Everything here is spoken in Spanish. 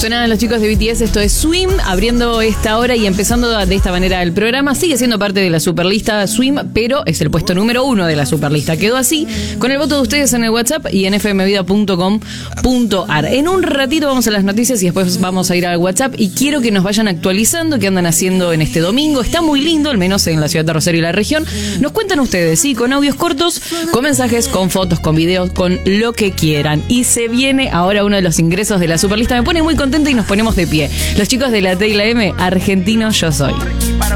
Sonaban los chicos de BTS, esto es Swim, abriendo esta hora y empezando de esta manera el programa. Sigue siendo parte de la superlista Swim, pero es el puesto número 1 de la superlista. Quedó así, con el voto de ustedes en el WhatsApp y en fmvida.com.ar. En un ratito vamos a las noticias y después vamos a ir al WhatsApp y quiero que nos vayan actualizando qué andan haciendo en este domingo. Está muy lindo, al menos en la ciudad de Rosario y la región. Nos cuentan ustedes, sí, con audios cortos, con mensajes, con fotos, con videos, con lo que quieran. Y se viene ahora uno de los ingresos de la superlista. Me pone muy contenta y nos ponemos de pie. Los chicos de la T y la M, Argentino Yo Soy.